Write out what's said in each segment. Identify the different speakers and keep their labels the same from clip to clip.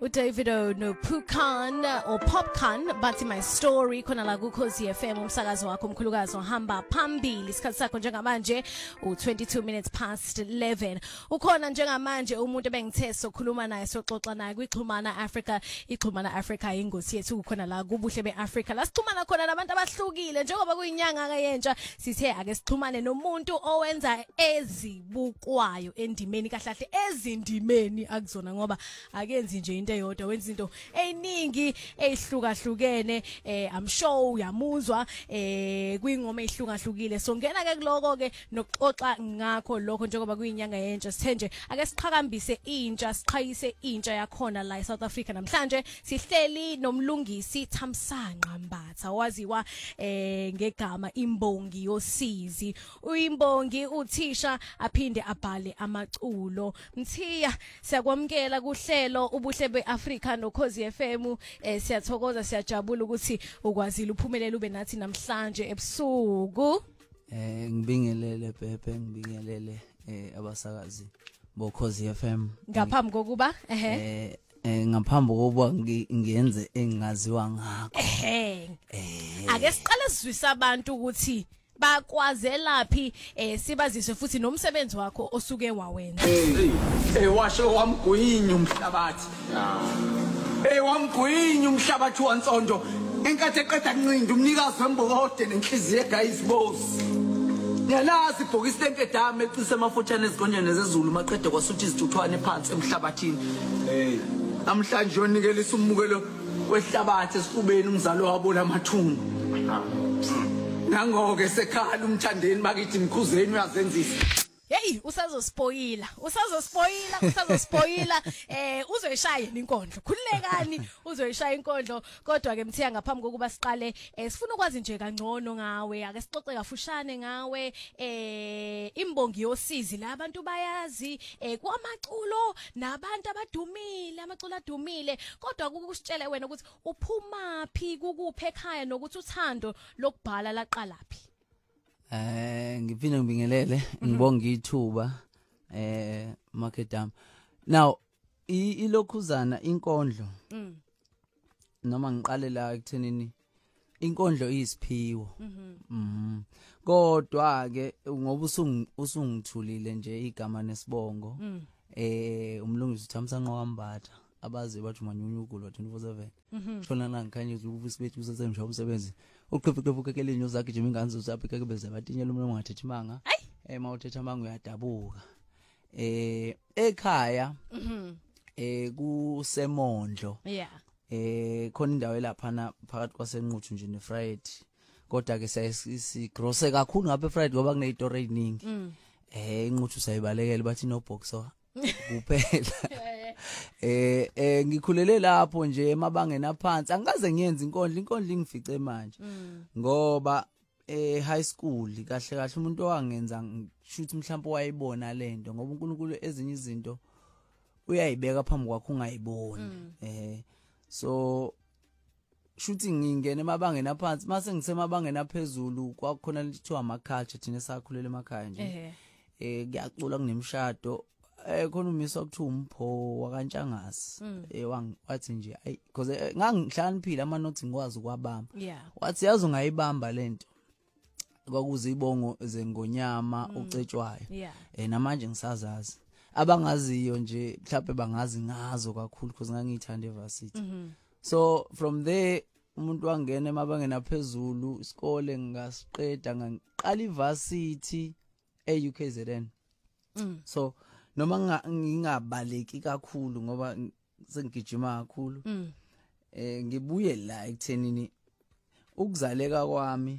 Speaker 1: Davido no Pukan or Popcan bathi my story khona la kuKhosi FM umsakazo wakho omkhulukazi ohamba phambili isikhathi sakho njengamanje u22 minutes past 11 ukhona njengamanje umuntu ebengithe sokhuluma naye soxoxa naye kwixhumana Africa ixhumana Africa ingosi yethu ukhona la kubuhle beAfrica la sixhumana khona nabantu abahlukile njengoba kuyinyanga kayentsha sithe ake sixhumane nomuntu owenza ezibukwayo endimeni kahlahle ezindimeni akuzona ngoba akenzi nje into eyodwa wenza into eziningi ezihlukahlukene I'm sure uyamuzwa kwingoma ezihlukahlukile so ngena ke kuloko ke nokuxoxa ngakho lokho njengoba kuyinyanga yentsha sithe nje ake siqhakambise intsha siqhayise intsha yakhona la eSouth Africa namhlanje sihleli nomlungisi Thamsanqa Mbatha waziwa ngegama imbongi yosizi uyimbongi uthisha aphinde abhale amaculo Mthiya siyakwamkela kuhlelo ubuhle beAfrica noKhosi FM siyathokoza siyajabula ukuthi ukwazile uphumelele ube nathi namhlanje ebusuku
Speaker 2: ngibingelele Pepe ngibingelele abasakazi boKhosi FM
Speaker 1: ngaphambi kokuba
Speaker 2: ngaphambi kokuba ngiyenze engaziwa ngakho
Speaker 1: ake siqale sizwisa abantu ukuthi bakwazelaphi sibazise futhi nomsebenzi wakho osuke wawenza
Speaker 3: washo wamgwinya umhlabathi wamgwinya umhlabathi wansonto enkathi eqeda kuncinda umnikazi wembokode nenhliziyo eguys boss Yalazi ibhokisi lempedama ecise amafutshane ezigonyane zezulu maqede kwasuthi izithuthwane phansi emhlabathini namhlanje yonikelisa umukelo wehlabathi esifubeni umzalo wabo lamathumbu nangoke sekhala umthandeni bakithi mkhuzeni uyazenzisa
Speaker 1: Hey usazospoila uzoyishaya inkondlo khulilekani uzoyishaya inkondlo kodwa ke Mthiya ngaphambi kokuba siqale sifuna ukwazi nje kangcono ngawe ake sixoxe kafushane ngawe imbongi yosizi la abantu bayazi kwamaculo nabantu abadumile amaculo adumile kodwa kukusitshela wena ukuthi uphumaphi kukuphe ekhaya nokuthi uthando lokubhala laqalapi
Speaker 2: Ngiphinde ngibingelele ngibonga ithuba Marketam now ilokhuzana inkondlo noma ngiqale la ekuthenini inkondlo iyisiphiwo kodwa ke ngoba usungithulile nje igama nesibongo umlungisi Thamsanqa Mbatha abazi bathi umanyunyukulo 24/7 shona la ngikhanye ukuthi bethu usesemsha umsebenzi uqhepheqhephe kelinyo zakhe nje ingane zosaphi ke beze batinyela umuntu ongathethe imanga mawuthetha imanga uyadabuka ekhaya kusemondlo khona indawo lapha phakathi kwasenquthu nje neFriday kodwa ke sigrose kakhulu ngapha eFriday ngoba kunezitori eziningi inquthu sayibalekela bathi no boxer kuphela ngikhulele lapho nje emabangeni aphansi angikaze ngiyenze inkondlo ingifice manje ngoba high school kahle kahle umuntu owangenza ngishuthi mhlawumbe wayibona lento ngoba uNkulunkulu ezinye izinto uyayibeka phambi kwakho ungayiboni so shuthi ngingena emabangeni aphansi mase ngisemabangeni aphezulu kwakhona lithiwa ama-culture thina sakhulela emakhaya nje kuyacula kunemshado khona umiswa kuthiwa umpho wakantshangasi wathi nje ayi because ngangihlaniphile ama notes ngikwazi ukwabamba wathi yazi ungayibamba lento kwakuze ibongo zengonyama ucetshwayo namanje ngisazazi abangaziyo nje mhlawumbe bangazi ngazo kakhulu because ngangiyithanda eVarsity so from there umuntu wangena emabangeni aphezulu isikole ngasiqeda ngiqala iVarsity eUKZN so noma ngingabaleki kakhulu ngoba sengigijima kakhulu ngibuye la ekuthenini ukuzaleka kwami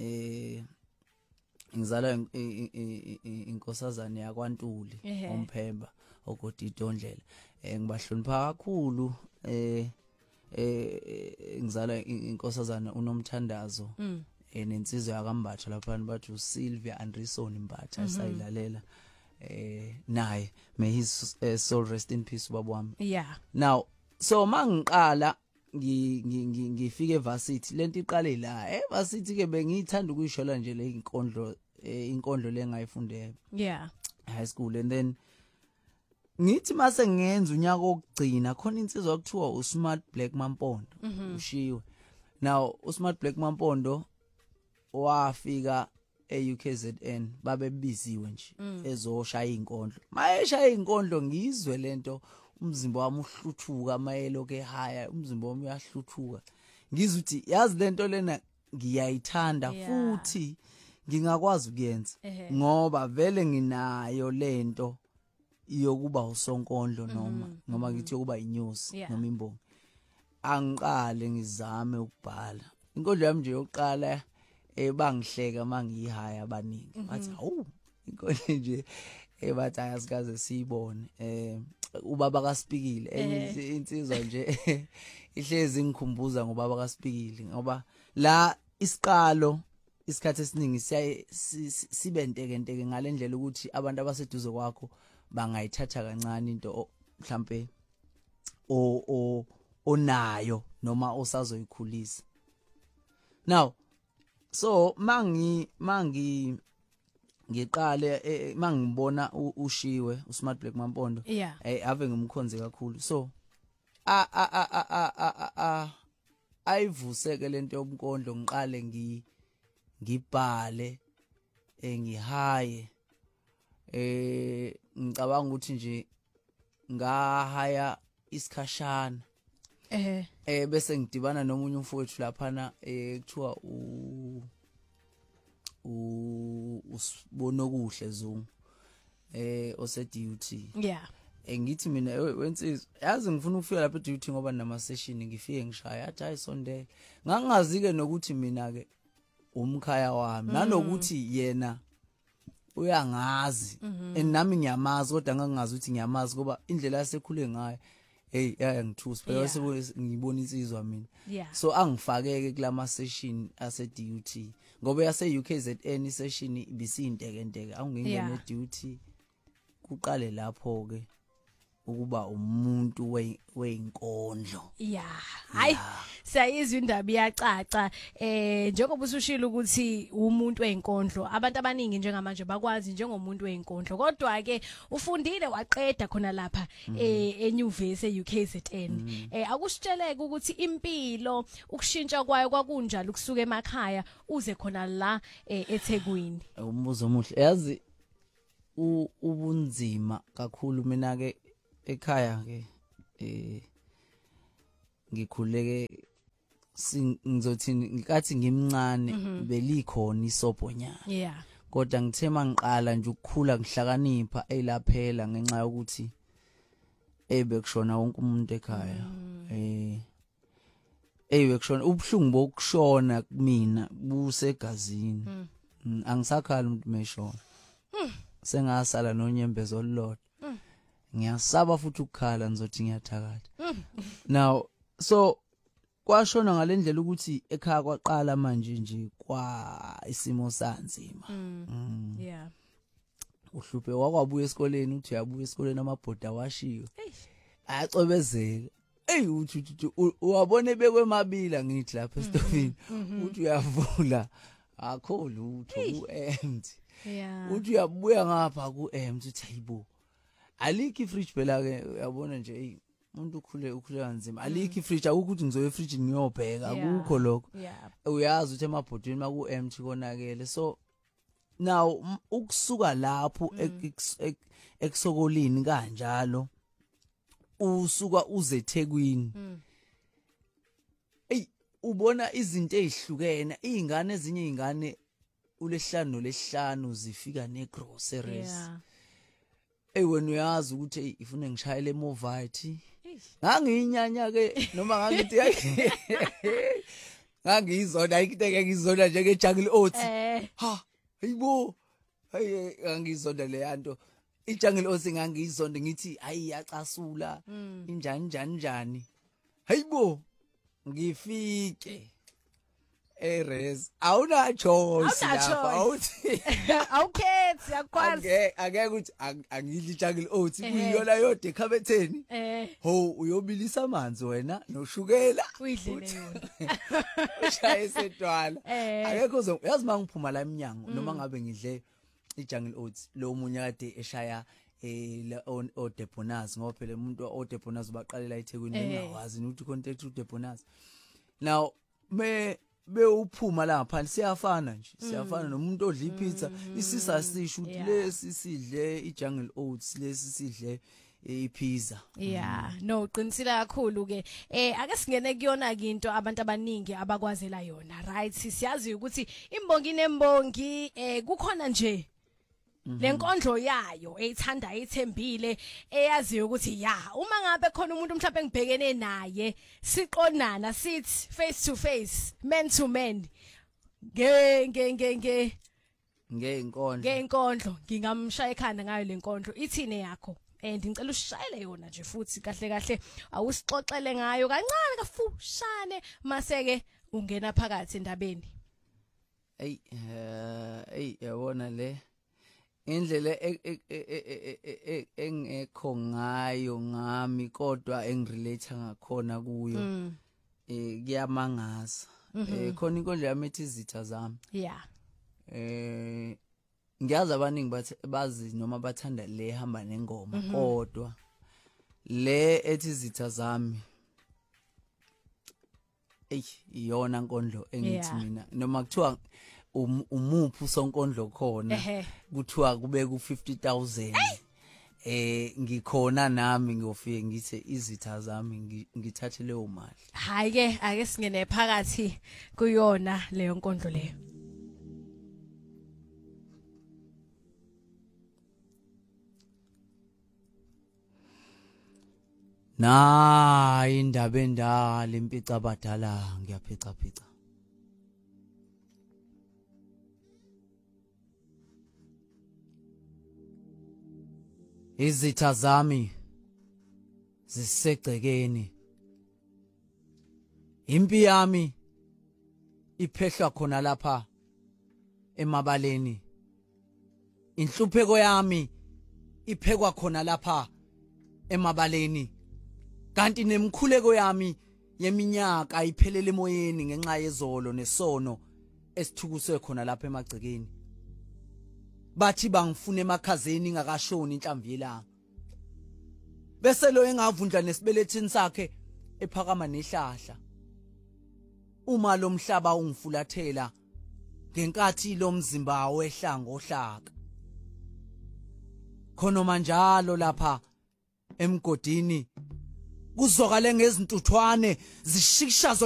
Speaker 2: ngizalwa inkosazana yakwaNtuli oMphemba oGodidondlela ngibahlonipha kakhulu ngizalwa inkosazana uNomthandazo nensizwe yakambatha lapha bathi uSylvia Anderson Mbatha esayilalela naye may his soul rest in peace baba wami now so mangiqala ngifike eVarsity lento iqale la eVarsity ke bengithanda ukuyishola nje le inkondlo le ngayifundela high school and then ngithi mase ngenza unyaka wokugcina khona insizwa okuthiwa uSmart Black Mampondo ushiwe. Now uSmart Black Mampondo wafika eUKZN babebiziwe nje ezoshaya inkondlo. Mayeshaya inkondlo ngizwe lento umzimba wami uhluthuka mayeloke haya umzimba wami uyahluthuka. Ngizwe uthi yazi lento lena ngiyayithanda futhi ngingakwazi ukuyenza ngoba vele nginayo lento yokuba usonkondlo noma ngithi yokuba inyosi noma imbongi. Angiqale ngizame ukubhala. Inkondlo yami nje yokuqala bangihleka mangihaya abaningi. Bathi hawu inkondlo nje bathi ayasikaze siyibone. Ubaba kaSpikile enye insizwa nje ihlezi ngikhumbuza ngobaba kaSpikile ngoba la isiqalo isikhathi esiningi siyaye sibenteke ngalendlela ukuthi abantu abaseduze kwakho bangayithatha kancane into mhlambe onayo noma osazoyikhulisa. Now so ngiqale mangibona ushiwe uSmart Black Mampondo ave ngimkhonze kakhulu. So ayivuseke lento yobunkondlo ngiqale ngibhale ngihaye ngicabanga ukuthi nje ngahaya isikhashana bese ngidibana nomunye umfowethu laphana kuthiwa uSibonokuhle Zungu ose-duty ngithi mina wensizwa yazi ngifuna ukufika lapha e-duty ngoba nama session ngifike ngishaya athi ayisondele ngangazi ke nokuthi mina ke umkhaya wami nanokuthi yena uyangazi nami ngiyamazi kodwa ngangazi ukuthi ngiyamazi ngoba indlela yasekhule ngayo yangithusa phela ngibona insizwa mina so angifakeke kulama session ase-duty ngoba yase UKZN session ibisiyintekenteke awungingene e-duty kuqale lapho ke ukuba umuntu weinkondlo.
Speaker 1: Hayi siyayizwa indaba iyacaca njengoba usushilo ukuthi umuntu weinkondlo abantu abaningi njengamanje bakwazi njengomuntu weinkondlo kodwa ke ufundile waqeda khona lapha enyuvesi eUKZN akusitsheleke ukuthi impilo ukushintsha kwayo kwakunjalo ukusuka emakhaya uze khona la eThekwini.
Speaker 2: Umbuzo omuhle yazi ubunzima kakhulu mina ke ekhaya ke ngikhuleke ngizothini ngikathi ngimncane belikhona isobhonyana kodwa ngithe mangiqala nje ukukhula ngihlakanipha elaphela ngenxa yokuthi bekushona wonke umuntu ekhaya bekushona ubhlungu bokushona kumina busegazini angisakhala umuntu meshona sengasala nonyembezo olulodwa ngiyasaba futhi ukukhala ngizothi ngiyathakatha. Now so kwashona ngalendlela ukuthi ekhaya kwaqala manje nje kwa isimo sanzima. Uhluphe wakwabuya esikoleni uthi uyabuya esikoleni amabhoda washiyo ayacobezeka uthi uwabone bekwemabila ngithi lapha esitofini uthi uyavula akho lutho ku-empty uthi uyabuya ngapha ku-empty uthi hayibo alikho ifridge phela ke uyabona nje umuntu ukhule kanzima alikho ifridge akukuthi ngizoye efridge ngiyobheka akukho lokho uyazi ukuthi emabhodweni maku-empty konakele. So now ukusuka lapho eksokolini kanjalo usuka uze eThekwini ubona izinto ezihlukene izingane ezinye izingane uLesihlanu noLesihlanu zifika negroceries wena uyazi ukuthi ifune ngishayele eMovathi ngangiyinyanya ke noma ngangithi ngangizona ayikiteke ngizona njenge Jungle Oats hayibo ngangizonda le yanto iJungle Oats ngangizonda ngithi hayi yacasula injani hayibo ngifike res awuna choice lapha awuthi
Speaker 1: awukhethi yakwazi
Speaker 2: ake ukuthi angidli Jungle Oats kuyiyona yodwa ekhabetheni ho uyobilisa amanzi wena noshukela
Speaker 1: uyidlele yona
Speaker 2: ushaye sedwala akekho yazi mangiphuma la eminyango noma ngabe ngidle iJungle Oats lo munye kade eshaya oDeponas ngoba phela umuntu oDeponas baqalela eThekwini engawazi ukuthi contact uDeponas. Now uphuma la ngaphandle siyafana nje siyafana nomuntu odla ipizza isisa sisho ukuthi lesi sidle iJungle Oats lesi sidle ipizza.
Speaker 1: Yeah, no qinisile kakhulu ke. Ake singene kuyona into abantu abaningi abakwazela yona, right? Siyazi ukuthi imbongi nembongi kukhona nje lenkondlo yayo eyithanda ithembile eyaziyo ukuthi uma ngabe khona umuntu mhlawumbe ngibhekene naye siqonana sithi face to face man to man ngeinkondlo ngingamshaya ekhanda ngayo lenkondlo ithine yakho ngicela ushayele yona nje futhi kahle kahle awusixoxele ngayo kancane kafushane maseke ungena phakathi endabeni.
Speaker 2: Yabona le indlela engekho ngayo ngami kodwa engirelate ngakhona kuyo kuyamangaza khona inkondlo yami ethi izitha zami. Ngiyazi abaningi bazi noma bathanda le hamba nengoma kodwa le ethi izitha zami iyona nkondlo engithi mina noma kuthiwa umuphi usonkondlo khona kuthiwa kube ku50,000 ngikhona nami ngiyofike ngithi izitha zami ngithathe leyo mali.
Speaker 1: Hayi ke ake singene phakathi kuyona leyo nkondlo leyo.
Speaker 2: Na indaba endala impica abadala ngiyaphica phica. Izitha zami zisegcekeni. Impi yami iphehlwa khona lapha emabaleni. Inhlupheko yami iphekwa khona lapha emabaleni. Kanti nemkhuleko yami yeminyaka iphelele emoyeni ngenxa yezolo nesono esithukuswe khona lapha emagcekeni. Bathi bangifuna emakhazeni ngakashoni inhlamvu yelanga. Bese lo engavundla nesibelethini sakhe ephakama nehlahla. Uma lo mhlaba ungifulathela ngenkathi lo mzimba wehlanga ohlaka. Khona manjalo lapha emgodini kuzokale ngezintuthwane zishikisha